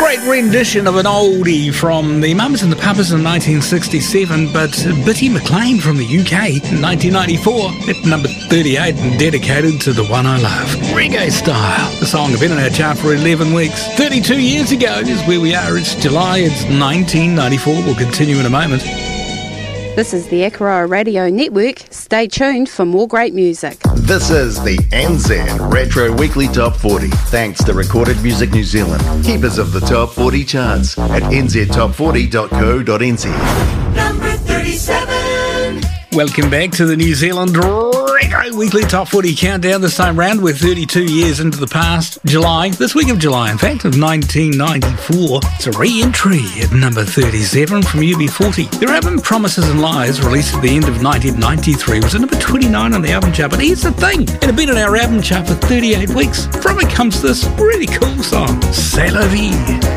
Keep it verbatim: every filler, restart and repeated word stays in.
Great rendition of an oldie from the Mamas and the Papas in nineteen sixty-seven, but Bitty McLean from the U K in nineteen ninety-four at number thirty-eight and dedicated to the one I love. Reggae Style. The song had been in our chart for eleven weeks. thirty-two years ago is where we are. It's July, it's nineteen ninety-four. We'll continue in a moment. This is the Akaroa Radio Network. Stay tuned for more great music. This is the N Z Retro Weekly Top forty. Thanks to Recorded Music New Zealand, keepers of the Top forty charts at n z top forty dot co dot n z. Number thirty-seven. Welcome back to the New Zealand Retro Weekly Top forty Countdown. This time round, we're thirty-two years into the past. July, this week of July, in fact, of nineteen ninety-four. It's a re-entry at number thirty-seven from U B forty. Their album Promises and Lies, released at the end of nineteen ninety-three, was at number twenty-nine on the album chart. But here's the thing, it had been on our album chart for thirty-eight weeks. From it comes this really cool song, C'est la vie.